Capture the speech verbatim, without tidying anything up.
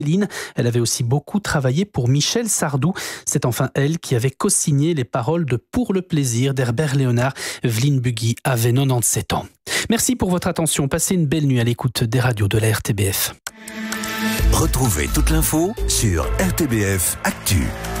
Céline. Elle avait aussi beaucoup travaillé pour Michel Sardou. C'est enfin elle qui avait co-signé les paroles de Pour le plaisir d'Herbert Léonard. Vline Bugui avait quatre-vingt-dix-sept ans. Merci pour votre attention. Passez une belle nuit à l'écoute des radios de la R T B F. Retrouvez toute l'info sur R T B F Actu.